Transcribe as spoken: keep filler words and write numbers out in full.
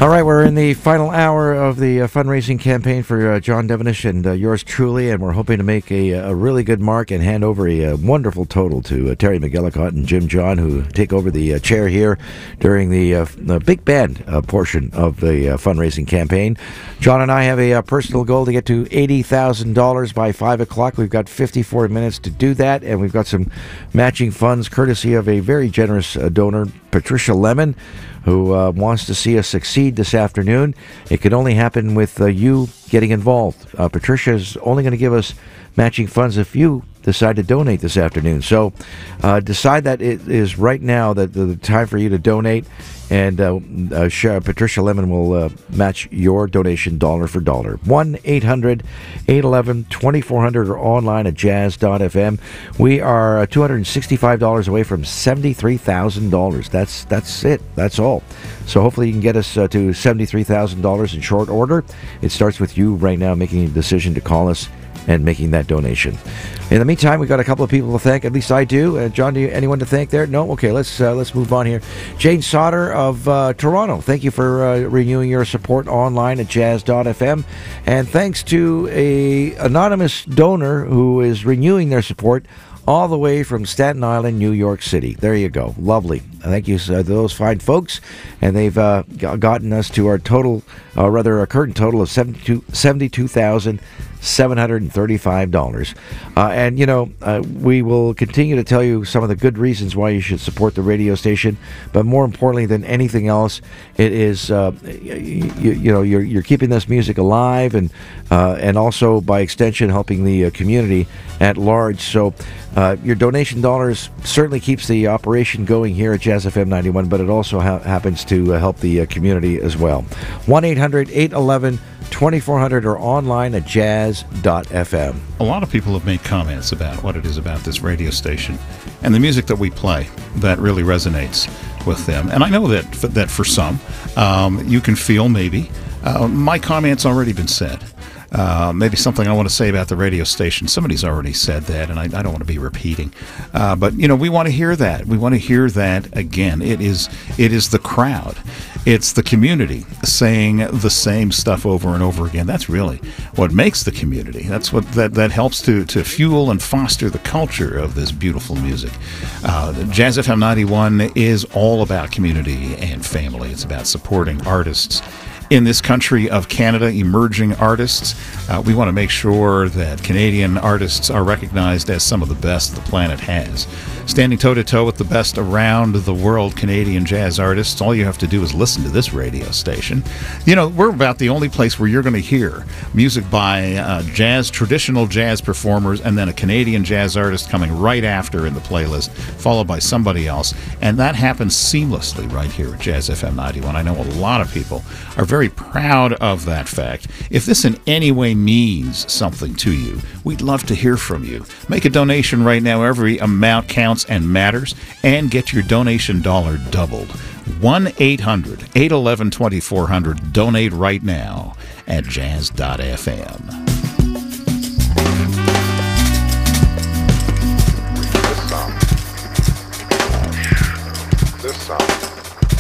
All right, we're in the final hour of the uh, fundraising campaign for uh, John Devenish and uh, yours truly, and we're hoping to make a, a really good mark and hand over a, a wonderful total to uh, Terry McGillicott and Jim John, who take over the uh, chair here during the, uh, the big band uh, portion of the uh, fundraising campaign. John and I have a uh, personal goal to get to eighty thousand dollars by five o'clock. We've got fifty-four minutes to do that, and we've got some matching funds courtesy of a very generous uh, donor, Patricia Lemon, who uh, wants to see us succeed this afternoon. It can only happen with uh, you getting involved. Uh, Patricia is only going to give us matching funds if you decide to donate this afternoon. So uh, decide that it is right now that the time for you to donate, and uh, uh, Patricia Lemon will uh, match your donation dollar for dollar. one eight hundred eight one one two four zero zero or online at jazz dot f m. We are two hundred sixty-five dollars away from seventy-three thousand dollars. That's that's it. That's all. So hopefully you can get us uh, to seventy-three thousand dollars in short order. It starts with you right now making a decision to call us and making that donation. In the meantime, we've got a couple of people to thank. At least I do. Uh, John, do you anyone to thank there? No? Okay, let's uh, let's move on here. Jane Sauter of uh, Toronto, thank you for uh, renewing your support online at jazz dot f m. And thanks to a anonymous donor who is renewing their support all the way from Staten Island, New York City. There you go. Lovely. Thank you to those fine folks. And they've uh, gotten us to our total, uh, rather a current total of seventy-two thousand seven hundred thirty-five dollars. Uh, and, you know, uh, we will continue to tell you some of the good reasons why you should support the radio station. But more importantly than anything else, it is, uh, you, you know, you're, you're keeping this music alive and, uh, and also, by extension, helping the uh, community at large. So uh, your donation dollars certainly keeps the operation going here at Jazz F M ninety-one, but it also ha- happens to uh, help the uh, community as well. one eight hundred eight one one two four zero zero or online at jazz dot f m. A lot of people have made comments about what it is about this radio station and the music that we play that really resonates with them. And I know that that for some, um, you can feel maybe, uh, my comment's already been said. Uh, maybe something I want to say about the radio station. Somebody's already said that, and I, I don't want to be repeating. Uh, but, you know, we want to hear that. We want to hear that again. It is it is the crowd. It's the community saying the same stuff over and over again. That's really what makes the community. That's what that, that helps to, to fuel and foster the culture of this beautiful music. Uh, Jazz F M ninety-one is all about community and family. It's about supporting artists in this country of Canada, emerging artists. Uh, we want to make sure that Canadian artists are recognized as some of the best the planet has. Standing toe-to-toe with the best around the world Canadian jazz artists, all you have to do is listen to this radio station. You know, we're about the only place where you're going to hear music by uh, jazz, traditional jazz performers, and then a Canadian jazz artist coming right after in the playlist, followed by somebody else. And that happens seamlessly right here at Jazz F M ninety-one. I know a lot of people are very proud of that fact. If this in any way means something to you, we'd love to hear from you. Make a donation right now. Every amount counts and matters, and get your donation dollar doubled. one eight hundred eight one one two four zero zero. Donate right now at jazz dot f m.